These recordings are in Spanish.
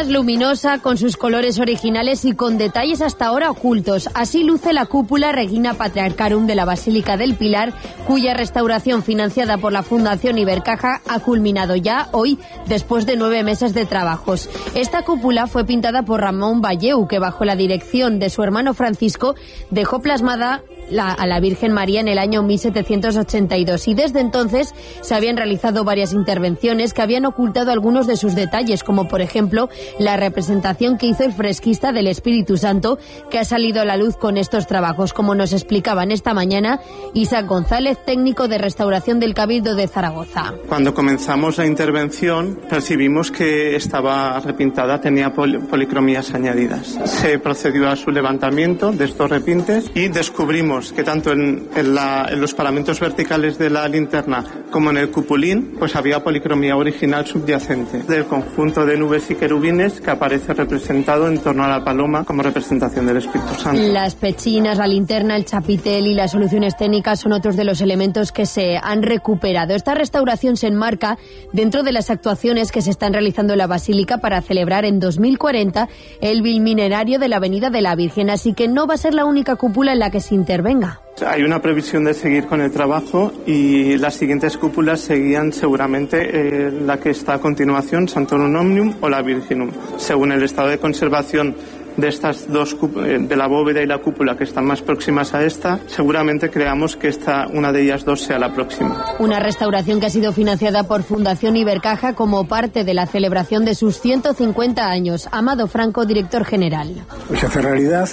más luminosa, con sus colores originales y con detalles hasta ahora ocultos. Así luce la cúpula Regina Patriarcharum de la Basílica del Pilar, cuya restauración financiada por la Fundación Ibercaja ha culminado ya hoy, después de 9 meses de trabajos. Esta cúpula fue pintada por Ramón Valleu, que bajo la dirección de su hermano Francisco dejó plasmada a la Virgen María en el año 1782, y desde entonces se habían realizado varias intervenciones que habían ocultado algunos de sus detalles, como por ejemplo la representación que hizo el fresquista del Espíritu Santo, que ha salido a la luz con estos trabajos, como nos explicaban esta mañana Isaac González, técnico de restauración del Cabildo de Zaragoza. Cuando comenzamos la intervención percibimos que estaba repintada, tenía policromías añadidas. Se procedió a su levantamiento de estos repintes y descubrimos que tanto en los paramentos verticales de la linterna como en el cupulín pues había policromía original subyacente del conjunto de nubes y querubines que aparece representado en torno a la paloma como representación del Espíritu Santo. Las pechinas, la linterna, el chapitel y las soluciones técnicas son otros de los elementos que se han recuperado. Esta restauración se enmarca dentro de las actuaciones que se están realizando en la Basílica para celebrar en 2040 el bicentenario de la Venida de la Virgen, así que no va a ser la única cúpula en la que se intervenga. Hay una previsión de seguir con el trabajo y las siguientes cúpulas seguían seguramente la que está a continuación, Santorum Omnium o la Virginum. Según el estado de conservación de estas dos, de la bóveda y la cúpula, que están más próximas a esta, seguramente creamos que una de ellas dos sea la próxima. Una restauración que ha sido financiada por Fundación Ibercaja como parte de la celebración de sus 150 años. Amado Franco, director general. Pues se hace realidad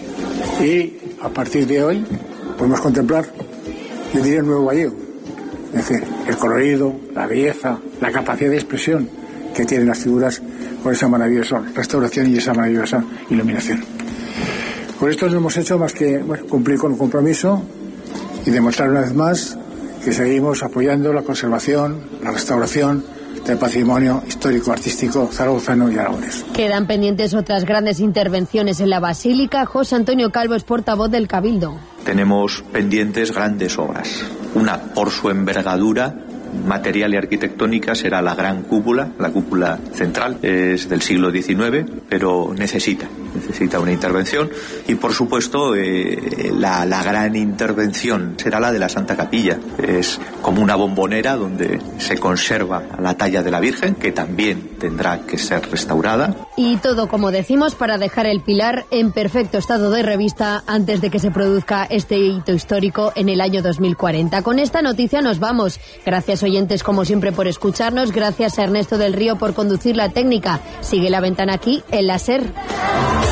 y a partir de hoy podemos contemplar, yo diría, el nuevo Valleu. Es decir, el colorido, la belleza, la capacidad de expresión que tienen las figuras con esa maravillosa restauración y esa maravillosa iluminación. Con esto no hemos hecho más que cumplir con un compromiso y demostrar una vez más que seguimos apoyando la conservación, la restauración del patrimonio histórico-artístico zaragozano y aragonés. Quedan pendientes otras grandes intervenciones en la Basílica. José Antonio Calvo es portavoz del Cabildo. Tenemos pendientes grandes obras. Una, por su envergadura material y arquitectónica, será la gran cúpula, la cúpula central, es del siglo XIX, pero necesita una intervención. Y por supuesto la gran intervención será la de la Santa Capilla. Es como una bombonera donde se conserva la talla de la Virgen, que también tendrá que ser restaurada. Y todo, como decimos, para dejar el Pilar en perfecto estado de revista antes de que se produzca este hito histórico en el año 2040. Con esta noticia nos vamos. Gracias, oyentes, como siempre, por escucharnos. Gracias a Ernesto del Río por conducir la técnica. Sigue La Ventana aquí en la SER.